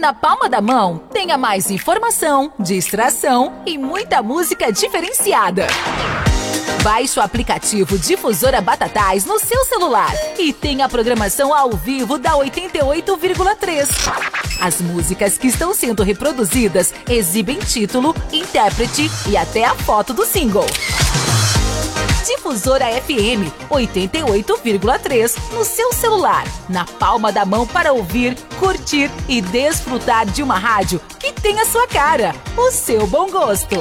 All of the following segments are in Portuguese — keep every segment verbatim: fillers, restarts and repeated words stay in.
Na palma da mão, tenha mais informação, distração e muita música diferenciada. Baixe o aplicativo Difusora Batatais no seu celular e tenha a programação ao vivo da oitenta e oito vírgula três. As músicas que estão sendo reproduzidas exibem título, intérprete e até a foto do single. Difusora F M oitenta e oito vírgula três no seu celular, na palma da mão para ouvir, curtir e desfrutar de uma rádio que tem a sua cara, o seu bom gosto.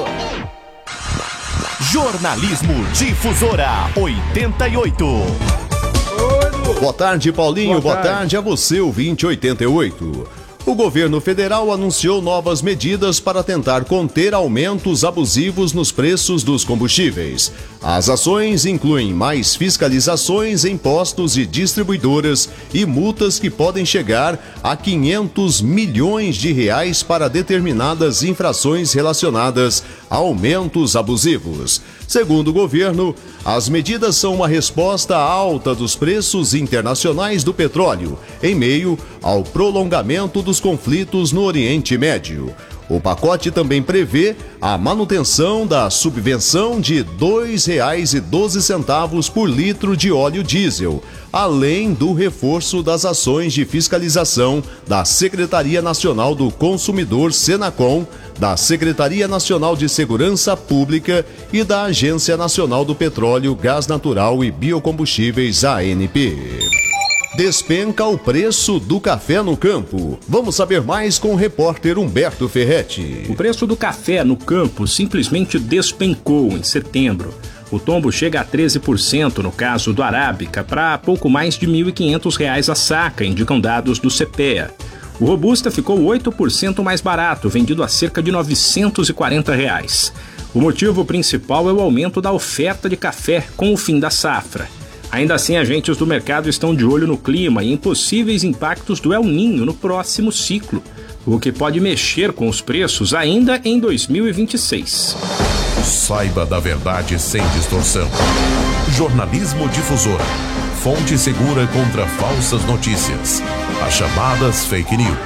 Jornalismo Difusora oitenta e oito. Boa tarde, Paulinho. Boa Boa tarde. tarde a você, ouvinte oitenta e oito. O governo federal anunciou novas medidas para tentar conter aumentos abusivos nos preços dos combustíveis. As ações incluem mais fiscalizações em postos e distribuidoras e multas que podem chegar a quinhentos milhões de reais para determinadas infrações relacionadas a aumentos abusivos. Segundo o governo, as medidas são uma resposta à alta dos preços internacionais do petróleo, em meio ao prolongamento dos conflitos no Oriente Médio. O pacote também prevê a manutenção da subvenção de dois reais e doze centavos por litro de óleo diesel, além do reforço das ações de fiscalização da Secretaria Nacional do Consumidor, Senacom, da Secretaria Nacional de Segurança Pública e da Agência Nacional do Petróleo, Gás Natural e Biocombustíveis, A N P. Despenca o preço do café no campo. Vamos saber mais com o repórter Humberto Ferretti. O preço do café no campo simplesmente despencou em setembro. O tombo chega a treze por cento no caso do Arábica, para pouco mais de mil e quinhentos reais a saca, indicam dados do CEPEA. O Robusta ficou oito por cento mais barato, vendido a cerca de novecentos e quarenta reais. O motivo principal é o aumento da oferta de café com o fim da safra. Ainda assim, agentes do mercado estão de olho no clima e em possíveis impactos do El Niño no próximo ciclo, o que pode mexer com os preços ainda em dois mil e vinte e seis. Saiba da verdade sem distorção. Jornalismo Difusora. Fonte segura contra falsas notícias. As chamadas fake news.